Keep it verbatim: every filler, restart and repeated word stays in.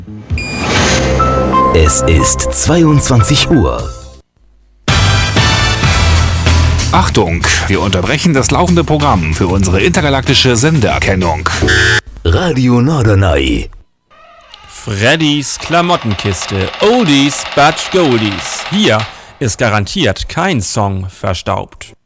Es ist zweiundzwanzig Uhr. Achtung, wir unterbrechen das laufende Programm für unsere intergalaktische Sendeerkennung. Radio Norderney. Freddys Klamottenkiste. Oldies but Goldies. Hier ist garantiert kein Song verstaubt.